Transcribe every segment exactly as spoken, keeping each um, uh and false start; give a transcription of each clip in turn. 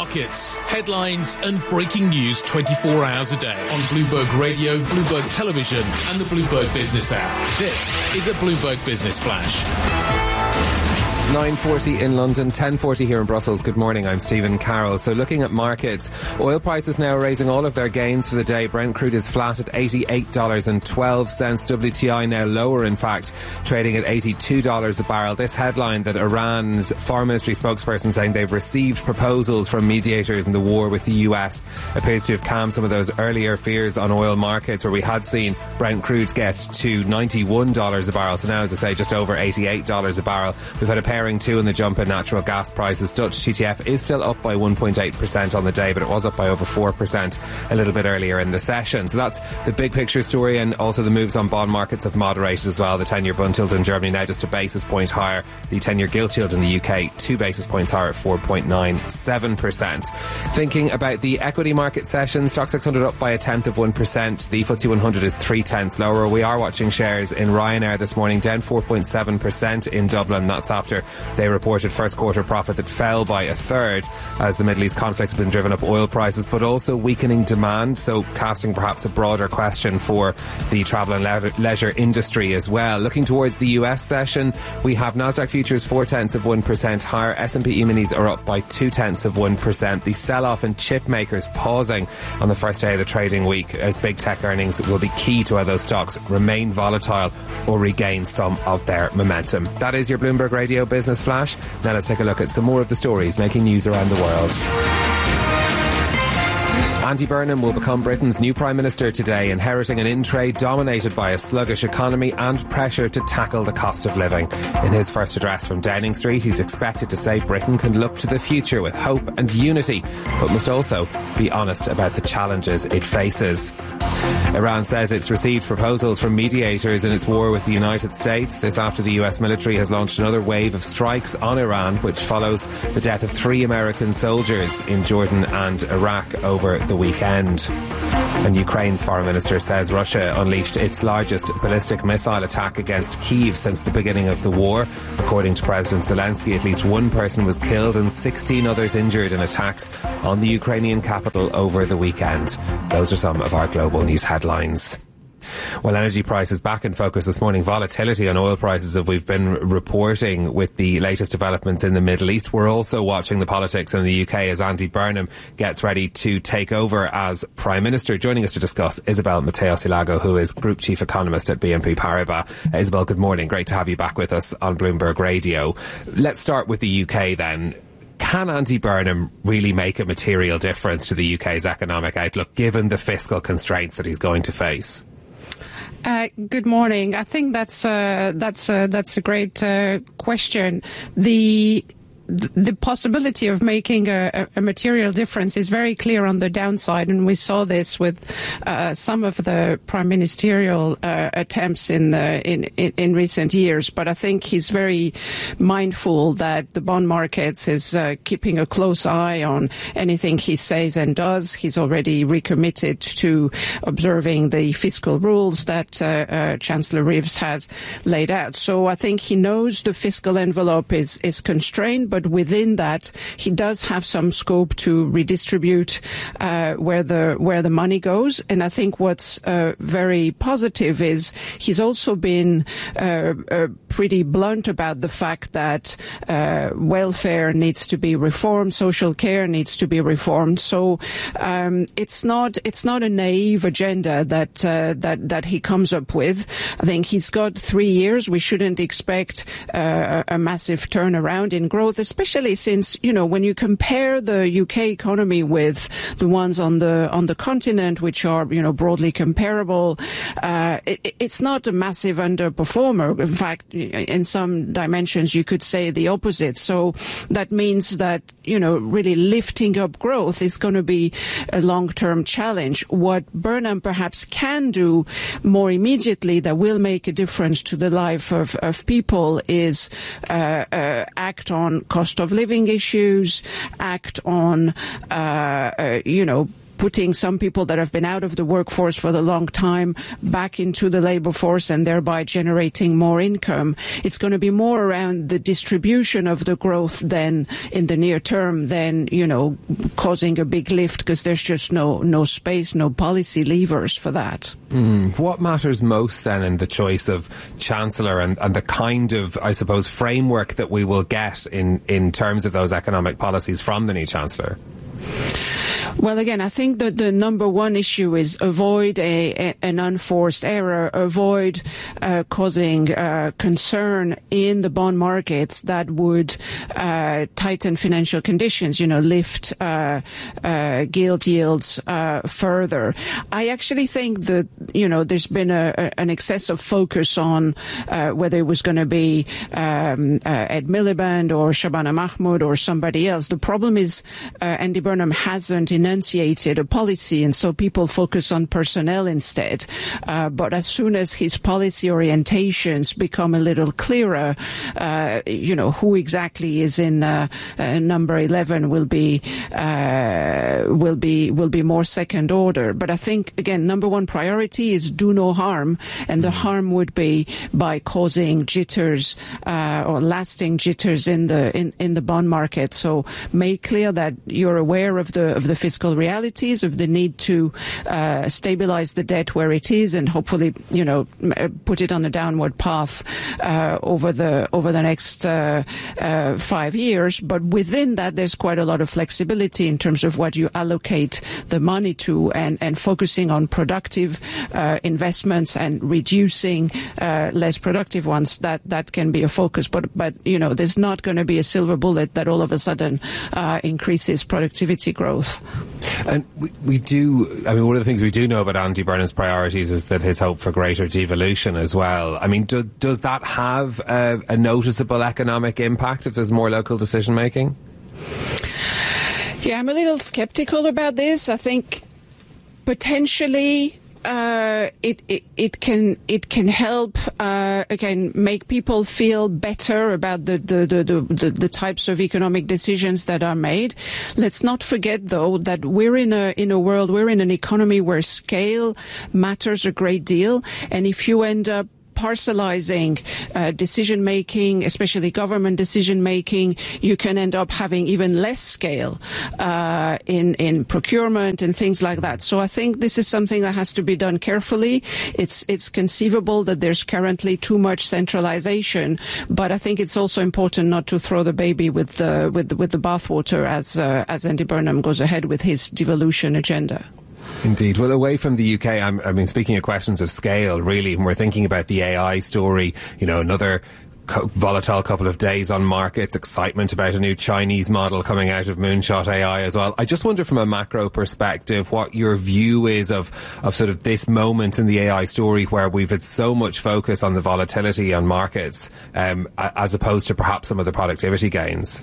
markets, headlines and breaking news twenty-four hours a day on Bloomberg Radio, Bloomberg Television and the Bloomberg Business app. This is a Bloomberg Business Flash. nine forty in London, ten forty here in Brussels. Good morning, I'm Stephen Carroll. So looking at markets, oil prices now raising all of their gains for the day. Brent crude is flat at eighty-eight dollars and twelve cents. W T I now lower, in fact, trading at eighty-two dollars a barrel. This headline that Iran's foreign ministry spokesperson saying they've received proposals from mediators in the war with the U S appears to have calmed some of those earlier fears on oil markets, where we had seen Brent crude get to ninety-one dollars a barrel. So now, as I say, just over eighty-eight dollars a barrel. We've had a pair too in the jump in natural gas prices. Dutch T T F is still up by one point eight percent on the day, but it was up by over four percent a little bit earlier in the session. So that's the big picture story, and also the moves on bond markets have moderated as well. The ten-year bund yield in Germany now just a basis point higher. The ten-year gilt yield in the U K two basis points higher at four point nine seven percent. Thinking about the equity market session, Stock six hundred up by a tenth of one percent. The F T S E one hundred is three tenths lower. We are watching shares in Ryanair this morning down four point seven percent in Dublin. That's after they reported first quarter profit that fell by a third as the Middle East conflict has been driven up oil prices, but also weakening demand, so casting perhaps a broader question for the travel and le- leisure industry as well. Looking towards the U S session, we have Nasdaq futures four tenths of one percent higher. S and P E-minis are up by two tenths of one percent. The sell-off in chip makers pausing on the first day of the trading week, as big tech earnings will be key to how those stocks remain volatile or regain some of their momentum. That is your Bloomberg Radio Business Flash. Now let's take a look at some more of the stories making news around the world. Andy Burnham will become Britain's new Prime Minister today, inheriting an in-trade dominated by a sluggish economy and pressure to tackle the cost of living. In his first address from Downing Street, he's expected to say Britain can look to the future with hope and unity, but must also be honest about the challenges it faces. Iran says it's received proposals from mediators in its war with the United States. This after the U S military has launched another wave of strikes on Iran, which follows the death of three American soldiers in Jordan and Iraq over the weekend. And Ukraine's foreign minister says Russia unleashed its largest ballistic missile attack against Kyiv since the beginning of the war. According to President Zelensky, at least one person was killed and sixteen others injured in attacks on the Ukrainian capital over the weekend. Those are some of our global news headlines. Well, energy prices back in focus this morning. Volatility on oil prices, as we've been reporting with the latest developments in the Middle East. We're also watching the politics in the U K as Andy Burnham gets ready to take over as Prime Minister. Joining us to discuss, Isabel Mateo-Silago, who is Group Chief Economist at B N P Paribas. Uh, Isabel, good morning. Great to have you back with us on Bloomberg Radio. Let's start with the U K then. Can Andy Burnham really make a material difference to the U K's economic outlook, given the fiscal constraints that he's going to face? Uh, good morning. I think that's uh, that's uh, that's a great uh, question. The the possibility of making a, a material difference is very clear on the downside, and we saw this with uh, some of the prime ministerial uh, attempts in, the, in, in in recent years. But I think he's very mindful that the bond markets is uh, keeping a close eye on anything he says and does. He's already recommitted to observing the fiscal rules that uh, uh, Chancellor Reeves has laid out. So I think he knows the fiscal envelope is, is constrained, but But within that, he does have some scope to redistribute uh, where the where the money goes. And I think what's uh, very positive is he's also been uh, uh, pretty blunt about the fact that uh, welfare needs to be reformed, social care needs to be reformed. So um, it's not it's not a naive agenda that uh, that that he comes up with. I think he's got three years. We shouldn't expect uh, a massive turnaround in growth, especially since, you know, when you compare the U K economy with the ones on the on the continent, which are, you know, broadly comparable, uh, it, it's not a massive underperformer. In fact, in some dimensions, you could say the opposite. So that means that, you know, really lifting up growth is going to be a long-term challenge. What Burnham perhaps can do more immediately that will make a difference to the life of, of people is uh, uh, act on cost of living issues, act on, uh, uh, you know, putting some people that have been out of the workforce for a long time back into the labor force and thereby generating more income. It's going to be more around the distribution of the growth than in the near term than, you know, causing a big lift, because there's just no, no space, no policy levers for that. Mm. What matters most then in the choice of Chancellor and, and the kind of, I suppose, framework that we will get in, in terms of those economic policies from the new Chancellor? Well, again, I think that the number one issue is avoid a, a, an unforced error, avoid uh, causing uh, concern in the bond markets that would uh, tighten financial conditions, you know, lift uh, uh, gilt yields uh, further. I actually think that, you know, there's been a, a, an excessive focus on uh, whether it was going to be um, uh, Ed Miliband or Shabana Mahmood or somebody else. The problem is uh, Andy Burnham hasn't enunciated a policy, and so people focus on personnel instead. Uh, but as soon as his policy orientations become a little clearer, uh, you know, who exactly is in uh, uh, number eleven will be uh, will be will be more second order. But I think, again, number one priority is do no harm, and the harm would be by causing jitters uh, or lasting jitters in the in, in the bond market. So make clear that you're aware of the of the fiscal realities, of the need to uh, stabilize the debt where it is, and hopefully, you know, put it on a downward path uh, over the over the next uh, uh, five years. But within that, there's quite a lot of flexibility in terms of what you allocate the money to, and and focusing on productive uh, investments and reducing uh, less productive ones. That that can be a focus. But but you know, there's not going to be a silver bullet that all of a sudden uh, increases productivity growth. And we, we do, I mean, one of the things we do know about Andy Burnham's priorities is that his hope for greater devolution as well. I mean, do, does that have a, a noticeable economic impact if there's more local decision making? Yeah, I'm a little skeptical about this. I think potentially Uh, it, it it can it can help uh, again make people feel better about the the, the, the the types of economic decisions that are made. Let's not forget, though, that we're in a in a world, we're in an economy where scale matters a great deal, and if you end up parcelizing uh, decision making, especially government decision making, you can end up having even less scale uh, in in procurement and things like that. So I think this is something that has to be done carefully. It's it's conceivable that there's currently too much centralization, but I think it's also important not to throw the baby with the with the, with the bathwater as uh, as Andy Burnham goes ahead with his devolution agenda. Indeed. Well, away from the U K, I'm, I mean, speaking of questions of scale, really, when we're thinking about the A I story, you know, another co- volatile couple of days on markets, excitement about a new Chinese model coming out of Moonshot A I as well. I just wonder from a macro perspective what your view is of, of sort of this moment in the A I story where we've had so much focus on the volatility on markets um, as opposed to perhaps some of the productivity gains.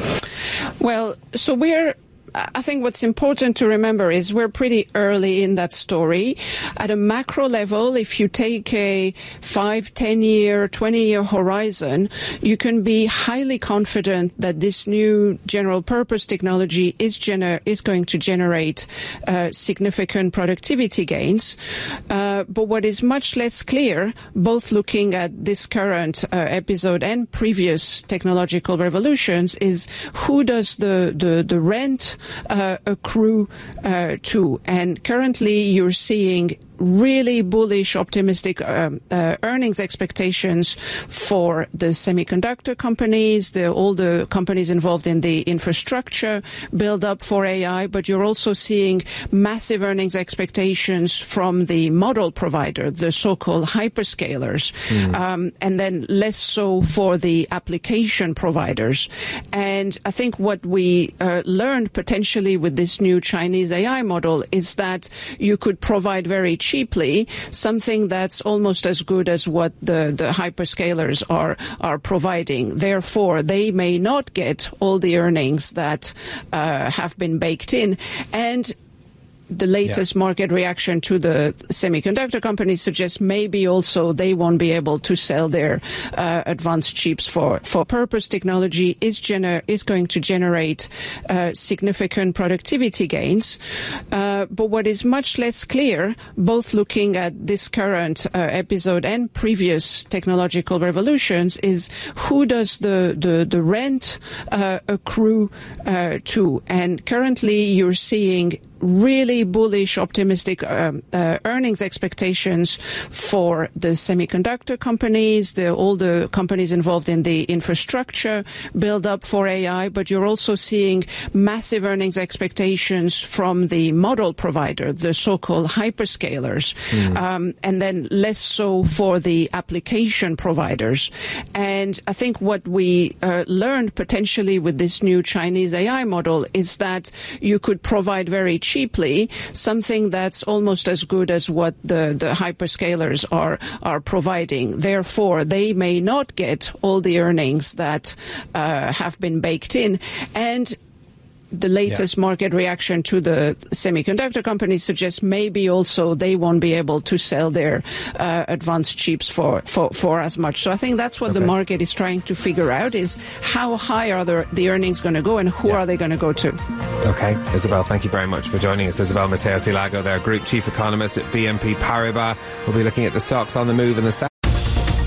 Well, so we're I think what's important to remember is we're pretty early in that story. At a macro level, if you take a five, ten-year, twenty-year horizon, you can be highly confident that this new general-purpose technology is gener- is going to generate uh, significant productivity gains. Uh, but what is much less clear, both looking at this current uh, episode and previous technological revolutions, is who does the, the, the rent Uh, accrue uh, to. And currently you're seeing really bullish, optimistic um, uh, earnings expectations for the semiconductor companies, the, all the companies involved in the infrastructure build-up for A I, but you're also seeing massive earnings expectations from the model provider, the so-called hyperscalers, mm. um, and then less so for the application providers. And I think what we uh, learned potentially with this new Chinese A I model is that you could provide very cheaply something that's almost as good as what the, the hyperscalers are are providing. Therefore, they may not get all the earnings that uh, have been baked in. And the latest yeah. market reaction to the semiconductor companies suggests maybe also they won't be able to sell their uh, advanced chips for, for purpose. Technology is gener- is going to generate uh, significant productivity gains. Uh, but what is much less clear, both looking at this current uh, episode and previous technological revolutions, is who does the, the, the rent uh, accrue uh, to. And currently you're seeing really bullish, optimistic um, uh, earnings expectations for the semiconductor companies, the, all the companies involved in the infrastructure build-up for A I, but you're also seeing massive earnings expectations from the model provider, the so-called hyperscalers, mm. um, and then less so for the application providers. And I think what we uh, learned potentially with this new Chinese A I model is that you could provide very cheap cheaply something that's almost as good as what the, the hyperscalers are are providing. Therefore, they may not get all the earnings that uh, have been baked in. And the latest yeah. market reaction to the semiconductor companies suggests maybe also they won't be able to sell their uh, advanced chips for, for, for as much. So I think that's what okay. the market is trying to figure out, is how high are the, the earnings going to go and who yeah. are they going to go to. Okay, Isabel, thank you very much for joining us. Isabel Mateos Ilago, their Group Chief Economist at B N P Paribas. We'll be looking at the stocks on the move in the